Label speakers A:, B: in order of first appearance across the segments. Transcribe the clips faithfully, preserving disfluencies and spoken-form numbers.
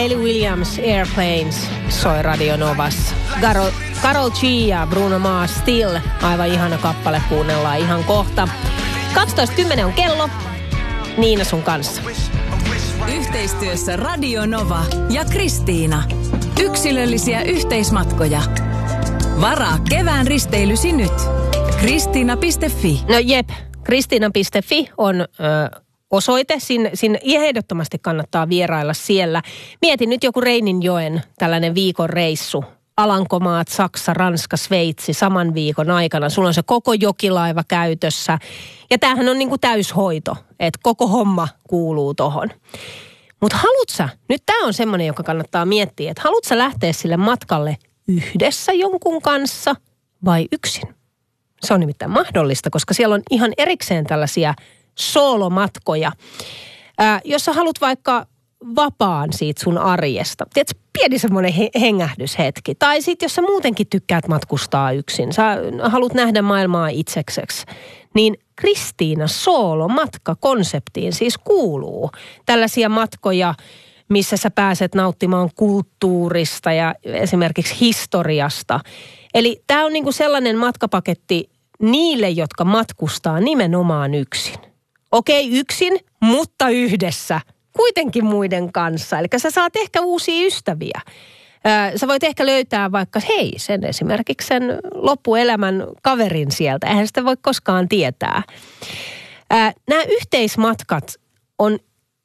A: Hayley Williams, Airplanes, soi Radio Novassa. Karol, Karol G ja Bruno Mars, Still, aivan ihana kappale, kuunnellaan ihan kohta. kaksitoista kymmenen on kello, Niina sun kanssa.
B: Yhteistyössä Radio Nova ja Kristiina. Yksilöllisiä yhteismatkoja. Varaa kevään risteilysi nyt. Kristiina piste fi.
A: No jep, Kristiina piste fi on ö, osoite. Sin, sin ehdottomasti kannattaa vierailla siellä. Mietin nyt joku Reininjoen tällainen viikon reissu. Alankomaat, Saksa, Ranska, Sveitsi saman viikon aikana. Sulla on se koko jokilaiva käytössä. Ja tämähän on niinku täyshoito, että koko homma kuuluu tohon. Mutta haluut sä, nyt tää on semmoinen, joka kannattaa miettiä, että haluut sä lähteä sille matkalle yhdessä jonkun kanssa vai yksin? Se on nimittäin mahdollista, koska siellä on ihan erikseen tällaisia soolomatkoja, ää, jos sä haluat vaikka vapaan siitä sun arjesta. Tiedätkö, pieni semmoinen he- hengähdyshetki. Tai sitten jos sä muutenkin tykkäät matkustaa yksin, sä haluat nähdä maailmaa itsekseksi, niin Kristiina soolomatka-konseptiin siis kuuluu tällaisia matkoja, missä sä pääset nauttimaan kulttuurista ja esimerkiksi historiasta. Eli tämä on niinku sellainen matkapaketti niille, jotka matkustaa nimenomaan yksin. Okei, yksin, mutta yhdessä. Kuitenkin muiden kanssa. Eli sä saat ehkä uusia ystäviä. Sä voit ehkä löytää vaikka, hei, sen esimerkiksi sen loppuelämän kaverin sieltä. Eihän sitä voi koskaan tietää. Nämä yhteismatkat on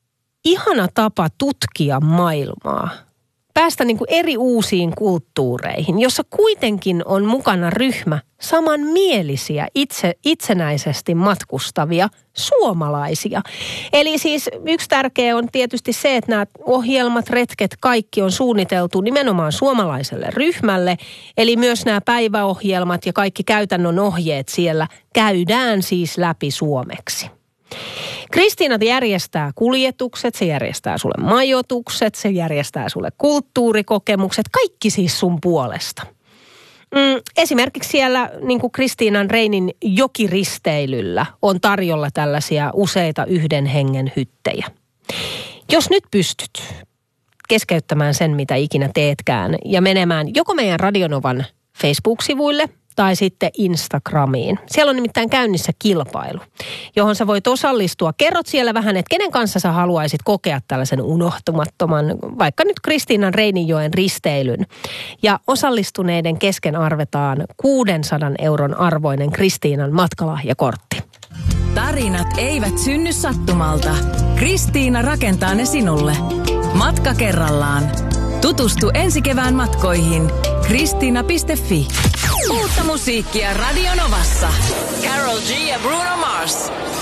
A: ihana tapa tutkia maailmaa. Päästä niin kuin eri uusiin kulttuureihin, jossa kuitenkin on mukana ryhmä samanmielisiä, itse, itsenäisesti matkustavia suomalaisia. Eli siis yksi tärkeä on tietysti se, että nämä ohjelmat, retket, kaikki on suunniteltu nimenomaan suomalaiselle ryhmälle. Eli myös nämä päiväohjelmat ja kaikki käytännön ohjeet siellä käydään siis läpi suomeksi. Kristiina järjestää kuljetukset, se järjestää sulle majoitukset, se järjestää sulle kulttuurikokemukset, kaikki siis sun puolesta. Mm, esimerkiksi siellä niin kuin Kristiinan Reinin jokiristeilyllä on tarjolla tällaisia useita yhden hengen hyttejä. Jos nyt pystyt keskeyttämään sen, mitä ikinä teetkään, ja menemään joko meidän Radio Novan Facebook-sivuille tai sitten Instagramiin. Siellä on nimittäin käynnissä kilpailu, johon sä voit osallistua. Kerrot siellä vähän, että kenen kanssa sä haluaisit kokea tällaisen unohtumattoman, vaikka nyt Kristiinan Reininjoen risteilyn. Ja osallistuneiden kesken arvetaan kuudensadan euron arvoinen Kristiinan matkalahjakortti.
B: Tarinat eivät synny sattumalta. Kristiina rakentaa ne sinulle. Matka kerrallaan. Tutustu ensi kevään matkoihin. Kristiina piste fi. Uutta musiikkia Radio Novassa. Karol G ja Bruno Mars.